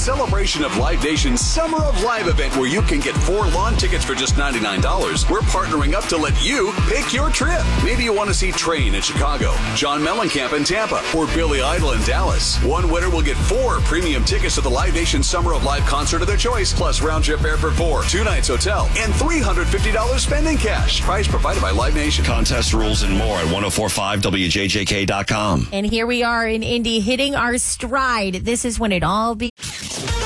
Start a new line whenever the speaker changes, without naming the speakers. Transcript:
celebration of Live Nation's Summer of Live event where you can get 4 lawn tickets for just $99. We're partnering up to let you pick your trip. Maybe you want to see Train in Chicago, John Mellencamp in Tampa, or Billy Idol in Dallas. One winner will get 4 premium tickets to the Live Nation Summer of Live concert of their choice, plus round-trip air for 4, 2 nights hotel, and $350 spending cash. Price provided by Live Nation.
Contest rules and more at 1045wjjk.com.
And here we are in Indy hitting our stride. This is when it all began.